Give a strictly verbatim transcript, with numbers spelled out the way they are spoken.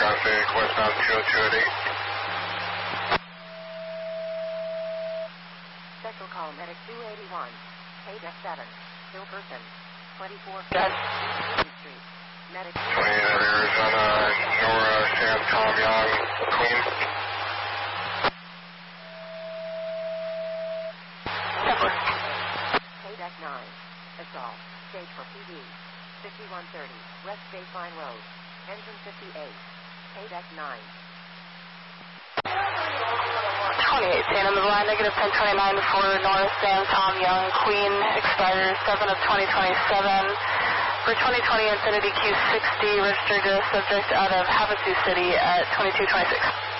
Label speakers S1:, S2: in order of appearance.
S1: traffic westbound two oh two eight.
S2: Special call medic two eighty-one, K D F seven, still person, twenty-four Street, medic
S1: twenty-eight Arizona, Nora, Sam, Tom Young, Queen.
S2: K D F nine, assault, stage for P D, fifty-one thirty, West Baseline Road, engine fifty-eight, K D F nine.
S3: twenty-eight, staying on the line, negative ten twenty-nine for North Sam Tom Young, Queen, expires seven of twenty twenty-seven. For twenty twenty Infinity Q sixty, registered to subject out of Havasu City at twenty-two twenty-six.